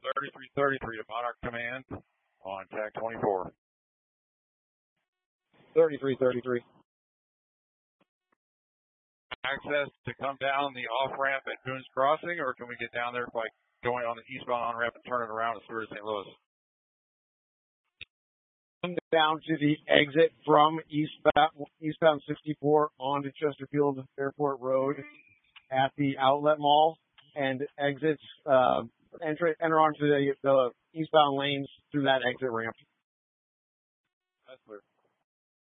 3333 to Monarch Command on TAC 24. 3333. Access to come down the off-ramp at Boone's Crossing, or can we get down there by going on the eastbound on-ramp and turning around at Stewart, St. Louis? Come down to the exit from eastbound 64 onto Chesterfield Airport Road at the Outlet Mall, and enter onto the eastbound lanes through that exit ramp.